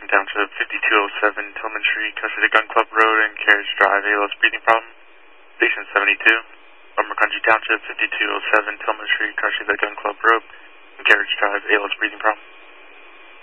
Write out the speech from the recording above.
Township, 5207 Tillman Street, custody of Gun Club Road and Carriage Drive, ALS breathing problem. Station 72, Upper Country Township, 5207 Tillman Street, custody of Gun Club Road and Carriage Drive, ALS breathing problem.